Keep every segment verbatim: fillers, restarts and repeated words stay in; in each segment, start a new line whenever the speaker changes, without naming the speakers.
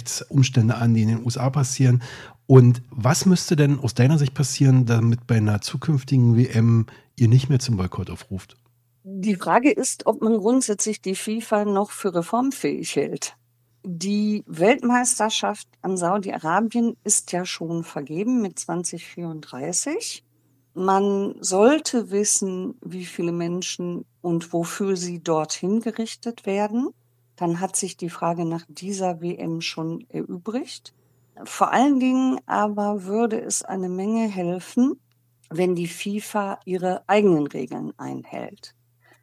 Menschenrechtsumstände an, die in den U S A passieren. Und was müsste denn aus deiner Sicht passieren, damit bei einer zukünftigen W M ihr nicht mehr zum Boykott aufruft?
Die Frage ist, ob man grundsätzlich die FIFA noch für reformfähig hält. Die Weltmeisterschaft an Saudi-Arabien ist ja schon vergeben mit zwanzig vierunddreißig. Man sollte wissen, wie viele Menschen und wofür sie dorthin gerichtet werden. Dann hat sich die Frage nach dieser W M schon erübrigt. Vor allen Dingen aber würde es eine Menge helfen, wenn die FIFA ihre eigenen Regeln einhält.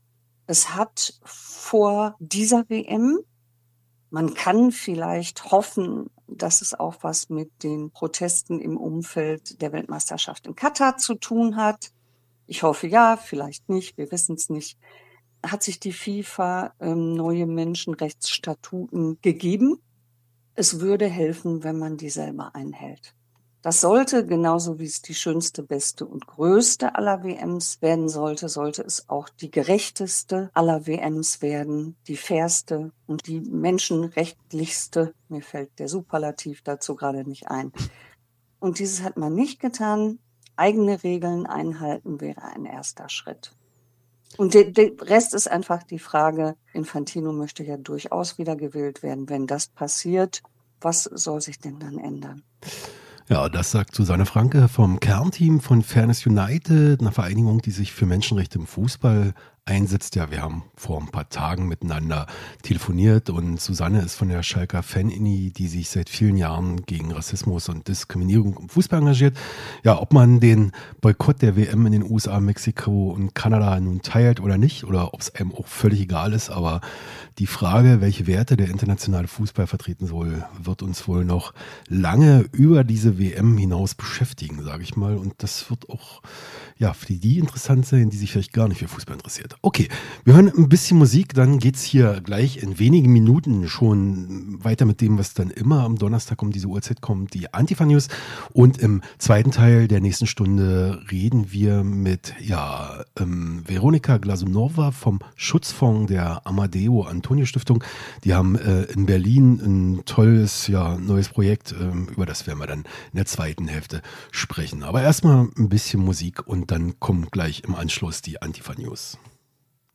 Es hat vor dieser W M, man kann vielleicht hoffen, dass es auch was mit den Protesten im Umfeld der Weltmeisterschaft in Katar zu tun hat. Ich hoffe ja, vielleicht nicht, wir wissen es nicht. Hat sich die FIFA ähm, neue Menschenrechtsstatuten gegeben? Es würde helfen, wenn man die selber einhält. Das sollte, genauso wie es die schönste, beste und größte aller W Ms werden sollte, sollte es auch die gerechteste aller W Ms werden, die fairste und die menschenrechtlichste. Mir fällt der Superlativ dazu gerade nicht ein. Und dieses hat man nicht getan. Eigene Regeln einhalten wäre ein erster Schritt. Und der, der Rest ist einfach die Frage, Infantino möchte ja durchaus wiedergewählt werden. Wenn das passiert, was soll sich denn dann ändern?
Ja, das sagt Susanne Franke vom Kernteam von Fairness United, einer Vereinigung, die sich für Menschenrechte im Fußball einsetzt. Ja, wir haben vor ein paar Tagen miteinander telefoniert und Susanne ist von der Schalker Fan-Inni, die sich seit vielen Jahren gegen Rassismus und Diskriminierung im Fußball engagiert. Ja, ob man den Boykott der W M in den U S A, Mexiko und Kanada nun teilt oder nicht oder ob es einem auch völlig egal ist, aber die Frage, welche Werte der internationale Fußball vertreten soll, wird uns wohl noch lange über diese W M hinaus beschäftigen, sage ich mal. Und das wird auch ja, für die interessant sein, die sich vielleicht gar nicht für Fußball interessiert. Okay, wir hören ein bisschen Musik, dann geht's hier gleich in wenigen Minuten schon weiter mit dem, was dann immer am Donnerstag um diese Uhrzeit kommt, die Antifa-News. Und im zweiten Teil der nächsten Stunde reden wir mit ja, ähm, Veronika Glasunova vom Schutzfonds der Amadeo Antonio Stiftung. Die haben äh, in Berlin ein tolles, ja, neues Projekt, ähm, über das werden wir dann in der zweiten Hälfte sprechen. Aber erstmal ein bisschen Musik und dann kommen gleich im Anschluss die Antifa-News.